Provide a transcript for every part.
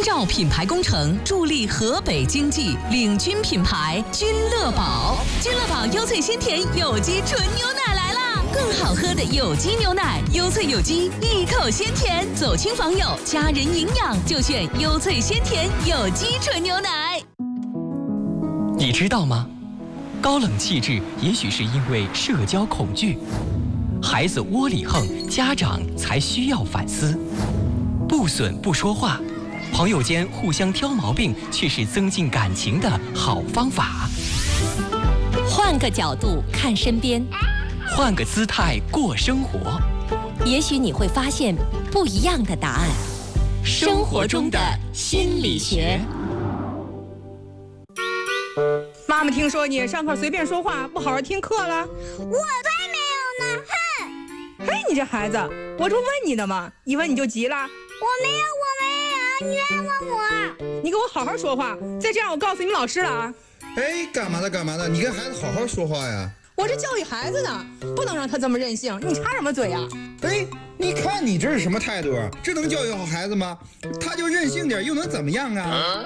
绕品牌工程助力河北经济，领军品牌君乐宝。君乐宝优萃鲜甜有机纯牛奶来啦！更好喝的有机牛奶，优萃有机，一口鲜甜，走亲访友，家人营养就选优萃鲜甜有机纯牛奶。 你知道吗？高冷气质也许是因为社交恐惧，孩子窝里横，家长才需要反思。不损不说话，朋友间互相挑毛病，却是增进感情的好方法。 换个角度看身边， 换个姿态过生活， 也许你会发现不一样的答案。 生活中的心理学。 妈妈听说你上课随便说话，不好好听课了。 我才没有呢，哼！ 嘿，你这孩子，我这问你的嘛，一问你就急了。 我没有，你冤枉我！ 你给我好好说话，再这样我告诉你们老师了啊！ 哎，干嘛的？你跟孩子好好说话呀！ 我是教育孩子的，不能让他这么任性。你插什么嘴啊？ 哎，你看你这是什么态度？这能教育好孩子吗？他就任性点，又能怎么样啊？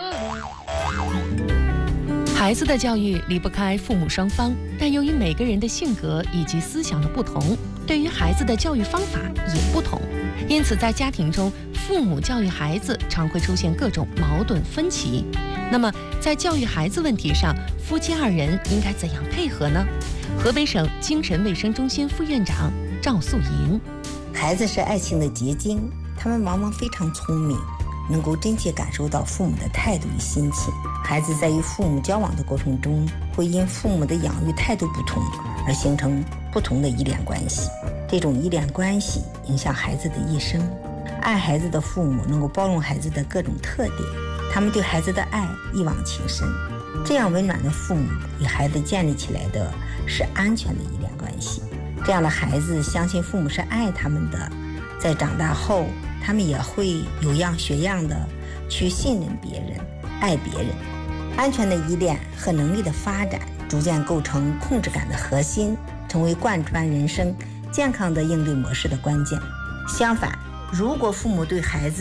孩子的教育离不开父母双方，但由于每个人的性格以及思想的不同，对于孩子的教育方法也不同，因此在家庭中，父母教育孩子常会出现各种矛盾分歧。那么在教育孩子问题上，夫妻二人应该怎样配合呢？河北省精神卫生中心副院长赵素莹： 孩子是爱情的结晶，他们往往非常聪明，能够真切感受到父母的态度与心情。孩子在与父母交往的过程中，会因父母的养育态度不同而形成不同的依恋关系。这种依恋关系影响孩子的一生。爱孩子的父母能够包容孩子的各种特点，他们对孩子的爱一往情深。这样温暖的父母与孩子建立起来的是安全的依恋关系。这样的孩子相信父母是爱他们的，在长大后他们也会有样学样的去信任别人，爱别人。安全的依恋和能力的发展逐渐构成控制感的核心，成为贯穿人生健康的应对模式的关键。相反，如果父母对孩子